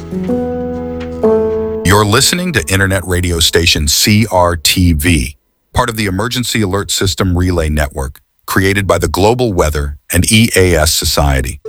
You're listening to Internet radio station CRTV, part of the Emergency Alert System Relay Network, created by the Global Weather and EAS Society.